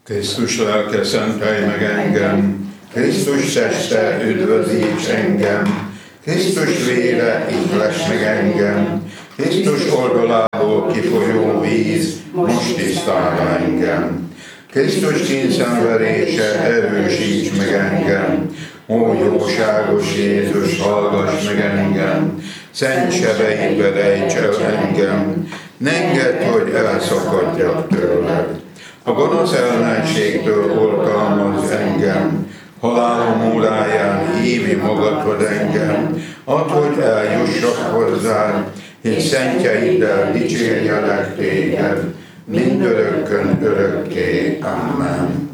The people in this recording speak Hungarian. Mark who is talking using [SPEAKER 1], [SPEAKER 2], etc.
[SPEAKER 1] Krisztus lelke, szentelj meg engem, Krisztus teste, üdvözíts engem, Krisztus vére, ihles meg engem, Krisztus oldalából kifolyó víz, most tisztálja engem. Krisztus kényszenverése, erősíts meg engem, ó jóságos Jézus, hallgass meg engem, szent sebeidbe rejts el engem, ne engedd, hogy elszakadjak tőled. A gonosz ellenségtől oltalmazz engem, halálom óráján hívj magadhoz engem, add, hogy eljussak hozzád, és szentjeiddel dicsérjelek téged, mindörökkön örökké. Amen.